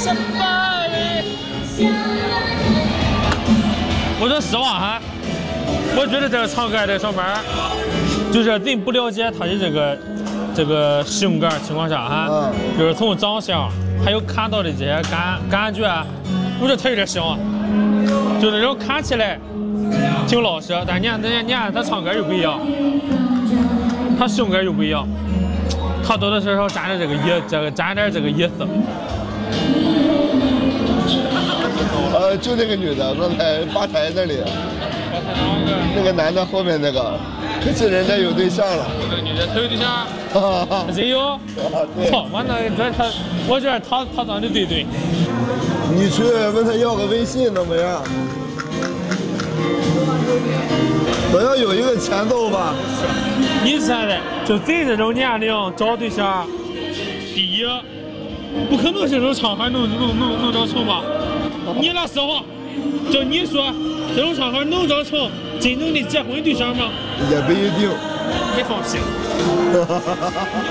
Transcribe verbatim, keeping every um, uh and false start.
失败。我说实话哈，我觉得这个唱歌的小妹儿，就是人不了解她的这个这个性格情况下哈，嗯、就是从长相还有看到的这些感感觉，我觉得她有点像，就那种看起来挺老实，但你看人家你看她唱歌又不一样，她性格又不一样。他多多少少沾点这个意，这个沾点这个意思。 呃，就那个女的，刚才吧台那里，那个男的后面那个，可惜人家有对象了。 那个女的她有对象？真有？操！我那这他，我觉得他他长得对对。 你去问他要个微信怎么样？我要有一个前奏吧。 你现在就咱这种年龄找对象，第一，不可能这种场合能能能能找成吧？你那实话，就你说这种场合能找成真正的结婚对象吗？ 也不一定。 别放屁！